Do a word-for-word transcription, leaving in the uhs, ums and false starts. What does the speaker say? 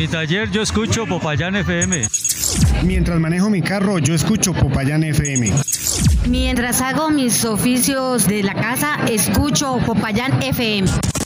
mi taller yo escucho Popayán F M. Mientras manejo mi carro yo escucho Popayán F M. Mientras hago mis oficios de la casa escucho Popayán F M.